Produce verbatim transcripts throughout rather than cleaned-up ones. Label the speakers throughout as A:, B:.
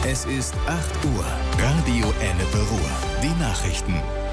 A: Es ist acht Uhr. Radio Ennepe Ruhr. Die Nachrichten.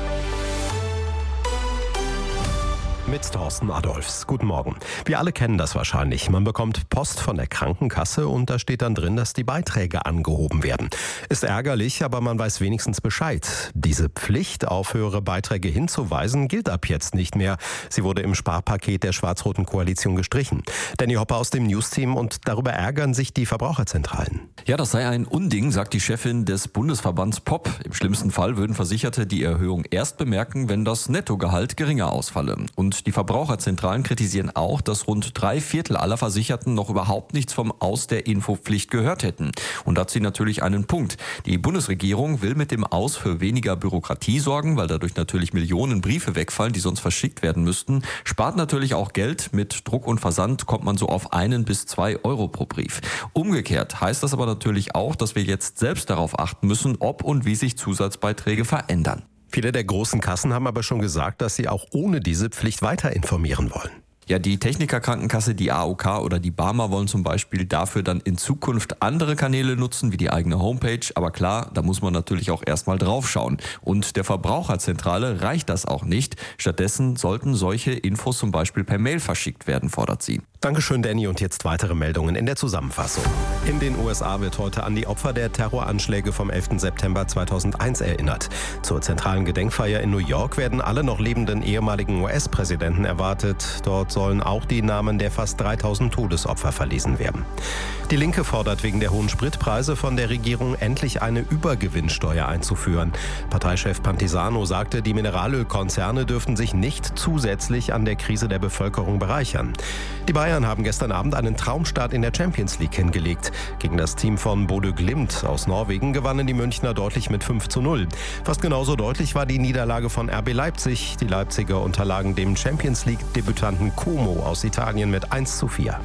B: Mit Thorsten Adolfs. Guten Morgen. Wir alle kennen das wahrscheinlich. Man bekommt Post von der Krankenkasse und da steht dann drin, dass die Beiträge angehoben werden. Ist ärgerlich, aber man weiß wenigstens Bescheid. Diese Pflicht, auf höhere Beiträge hinzuweisen, gilt ab jetzt nicht mehr. Sie wurde im Sparpaket der schwarz-roten Koalition gestrichen. Danny Hopper aus dem News-Team, und darüber ärgern sich die Verbraucherzentralen.
C: Ja, das sei ein Unding, sagt die Chefin des Bundesverbands P O P. Im schlimmsten Fall würden Versicherte die Erhöhung erst bemerken, wenn das Nettogehalt geringer ausfalle. Und die Verbraucherzentralen kritisieren auch, dass rund drei Viertel aller Versicherten noch überhaupt nichts vom Aus der Infopflicht gehört hätten. Und da hat sie natürlich einen Punkt. Die Bundesregierung will mit dem Aus für weniger Bürokratie sorgen, weil dadurch natürlich Millionen Briefe wegfallen, die sonst verschickt werden müssten. Spart natürlich auch Geld. Mit Druck und Versand kommt man so auf einen bis zwei Euro pro Brief. Umgekehrt heißt das aber natürlich auch, dass wir jetzt selbst darauf achten müssen, ob und wie sich Zusatzbeiträge verändern.
B: Viele der großen Kassen haben aber schon gesagt, dass sie auch ohne diese Pflicht weiter informieren wollen.
C: Ja, die Technikerkrankenkasse, die A O K oder die Barmer wollen zum Beispiel dafür dann in Zukunft andere Kanäle nutzen, wie die eigene Homepage. Aber klar, da muss man natürlich auch erstmal drauf schauen. Und der Verbraucherzentrale reicht das auch nicht. Stattdessen sollten solche Infos zum Beispiel per Mail verschickt werden, fordert sie.
B: Dankeschön, Danny. Und jetzt weitere Meldungen in der Zusammenfassung. In den U S A wird heute an die Opfer der Terroranschläge vom elften September zweitausendeins erinnert. Zur zentralen Gedenkfeier in New York werden alle noch lebenden ehemaligen U S-Präsidenten erwartet. Dort sollen auch die Namen der fast dreitausend Todesopfer verlesen werden. Die Linke fordert wegen der hohen Spritpreise von der Regierung endlich eine Übergewinnsteuer einzuführen. Parteichef Pantisano sagte, die Mineralölkonzerne dürften sich nicht zusätzlich an der Krise der Bevölkerung bereichern. Die Bayern haben gestern Abend einen Traumstart in der Champions League hingelegt. Gegen das Team von Bodø Glimt aus Norwegen gewannen die Münchner deutlich mit fünf zu null. Fast genauso deutlich war die Niederlage von R B Leipzig. Die Leipziger unterlagen dem Champions League-Debütanten Como aus Italien mit eins zu vier.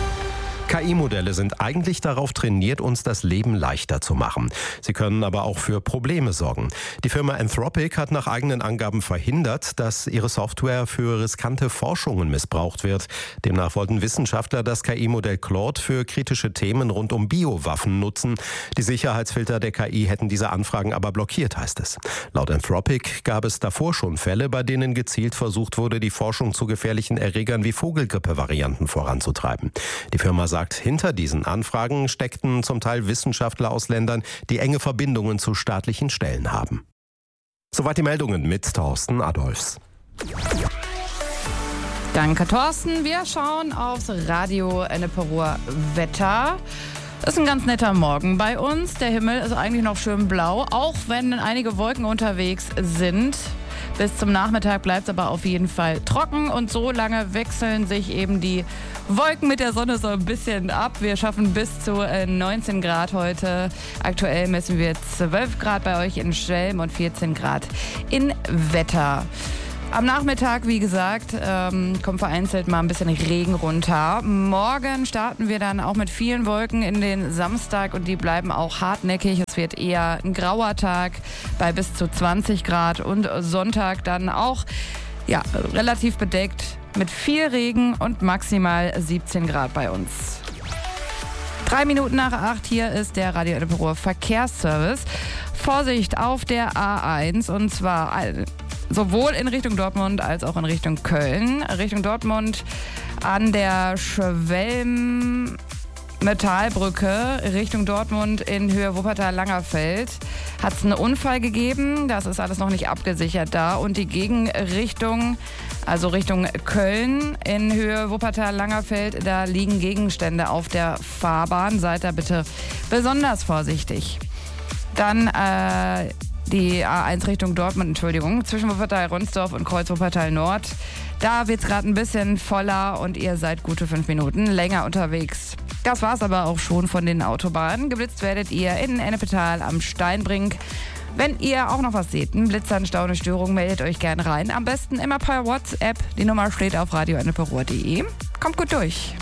B: K I-Modelle sind eigentlich darauf trainiert, uns das Leben leichter zu machen. Sie können aber auch für Probleme sorgen. Die Firma Anthropic hat nach eigenen Angaben verhindert, dass ihre Software für riskante Forschungen missbraucht wird. Demnach wollten Wissenschaftler das K I-Modell Claude für kritische Themen rund um Biowaffen nutzen. Die Sicherheitsfilter der K I hätten diese Anfragen aber blockiert, heißt es. Laut Anthropic gab es davor schon Fälle, bei denen gezielt versucht wurde, die Forschung zu gefährlichen Erregern wie Vogelgrippe-Varianten voranzutreiben. Die Firma sagt, hinter diesen Anfragen steckten zum Teil Wissenschaftler aus Ländern, die enge Verbindungen zu staatlichen Stellen haben. Soweit die Meldungen mit Thorsten Adolfs.
D: Danke, Thorsten. Wir schauen aufs Radio Ennepe Ruhr Wetter. Es ist ein ganz netter Morgen bei uns. Der Himmel ist eigentlich noch schön blau, auch wenn einige Wolken unterwegs sind. Bis zum Nachmittag bleibt es aber auf jeden Fall trocken und so lange wechseln sich eben die Wolken mit der Sonne so ein bisschen ab. Wir schaffen bis zu neunzehn Grad heute. Aktuell messen wir zwölf Grad bei euch in Schelm und vierzehn Grad in Wetter. Am Nachmittag, wie gesagt, ähm, kommt vereinzelt mal ein bisschen Regen runter. Morgen starten wir dann auch mit vielen Wolken in den Samstag und die bleiben auch hartnäckig. Es wird eher ein grauer Tag bei bis zu zwanzig Grad und Sonntag dann auch ja, relativ bedeckt mit viel Regen und maximal siebzehn Grad bei uns. Drei Minuten nach acht, hier ist der Radio Ennepe Ruhr Verkehrsservice. Vorsicht auf der A eins und zwar sowohl in Richtung Dortmund als auch in Richtung Köln. Richtung Dortmund an der Schwelm Metallbrücke Richtung Dortmund in Höhe Wuppertal-Langerfeld hat es einen Unfall gegeben. Das ist alles noch nicht abgesichert da. Und die Gegenrichtung, also Richtung Köln in Höhe Wuppertal-Langerfeld, da liegen Gegenstände auf der Fahrbahn. Seid da bitte besonders vorsichtig. Dann äh, die A eins Richtung Dortmund, Entschuldigung, zwischen Wuppertal-Ronsdorf und Kreuz-Wuppertal-Nord. Da wird es gerade ein bisschen voller und ihr seid gute fünf Minuten länger unterwegs. Das war's aber auch schon von den Autobahnen. Geblitzt werdet ihr in Ennepetal am Steinbrink. Wenn ihr auch noch was seht, ein Blitzer, eine Stau, eine Störung, meldet euch gerne rein. Am besten immer per WhatsApp. Die Nummer steht auf radio ennepe ruhr punkt de. Kommt gut durch.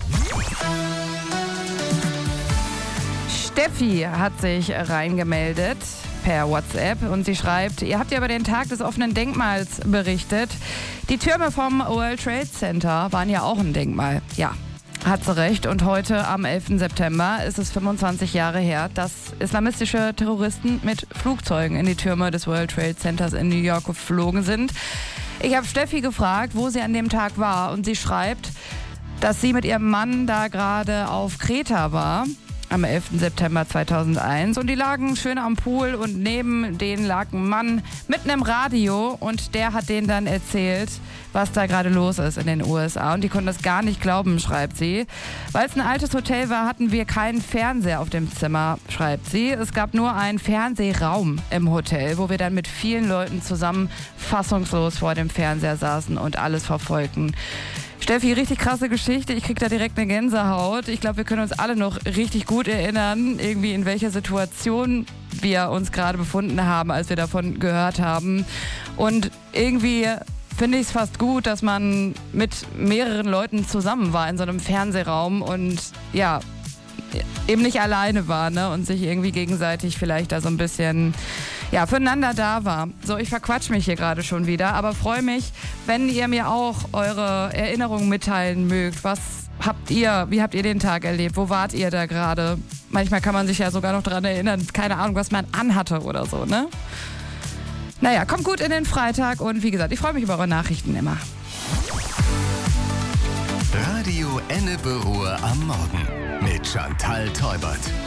D: Steffi hat sich reingemeldet per WhatsApp und sie schreibt, ihr habt ja über den Tag des offenen Denkmals berichtet. Die Türme vom World Trade Center waren ja auch ein Denkmal. Ja. hat sie recht. Und heute am elften September ist es fünfundzwanzig Jahre her, dass islamistische Terroristen mit Flugzeugen in die Türme des World Trade Centers in New York geflogen sind. Ich habe Steffi gefragt, wo sie an dem Tag war. Und sie schreibt, dass sie mit ihrem Mann da gerade auf Kreta war. Am elften September zweitausendeins und die lagen schön am Pool und neben denen lag ein Mann mit einem Radio und der hat denen dann erzählt, was da gerade los ist in den U S A und die konnten das gar nicht glauben, schreibt sie. Weil es ein altes Hotel war, hatten wir keinen Fernseher auf dem Zimmer, schreibt sie. Es gab nur einen Fernsehraum im Hotel, wo wir dann mit vielen Leuten zusammen fassungslos vor dem Fernseher saßen und alles verfolgten. Steffi, richtig krasse Geschichte. Ich krieg da direkt eine Gänsehaut. Ich glaube, wir können uns alle noch richtig gut erinnern, irgendwie in welcher Situation wir uns gerade befunden haben, als wir davon gehört haben. Und irgendwie finde ich es fast gut, dass man mit mehreren Leuten zusammen war in so einem Fernsehraum und ja, eben nicht alleine war, ne? Und sich irgendwie gegenseitig vielleicht da so ein bisschen ja, füreinander da war. So, ich verquatsch mich hier gerade schon wieder, aber freue mich, wenn ihr mir auch eure Erinnerungen mitteilen mögt. Was habt ihr, wie habt ihr den Tag erlebt? Wo wart ihr da gerade? Manchmal kann man sich ja sogar noch daran erinnern, keine Ahnung, was man anhatte oder so, ne? Naja, kommt gut in den Freitag und wie gesagt, ich freue mich über eure Nachrichten immer.
A: Radio Ennepe Ruhr am Morgen mit Chantal Teubert.